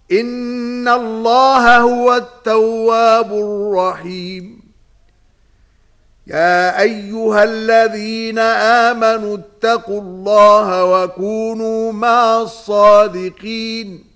إن الله هو التواب الرحيم يا أيها الذين آمنوا اتقوا الله وكونوا مع الصادقين